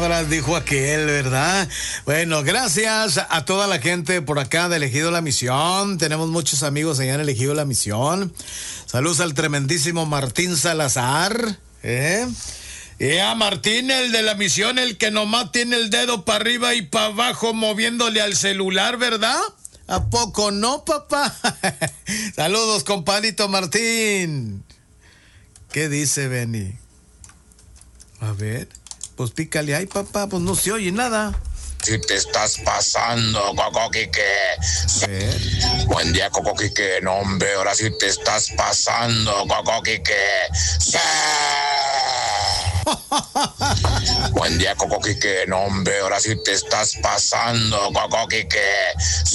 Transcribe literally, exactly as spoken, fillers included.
palabras, dijo aquel, ¿verdad? Bueno, gracias a toda la gente por acá de Elegido La Misión. Tenemos muchos amigos allá en Elegido La Misión. Saludos al tremendísimo Martín Salazar, ¿eh? Y a Martín, el de la misión, el que nomás tiene el dedo para arriba y para abajo moviéndole al celular, ¿verdad? ¿A poco no, papá? Saludos, compadito Martín. ¿Qué dice Benny? A ver, pues pícale ahí, papá, pues no se oye nada. Si te estás pasando, Coco Quique. A ver. Buen día, Coco Quique. No, hombre, ahora sí te estás pasando, Coco Quique. ¡Sí! Buen día, Coco Quique. No, hombre, ahora sí te estás pasando, Coco Quique.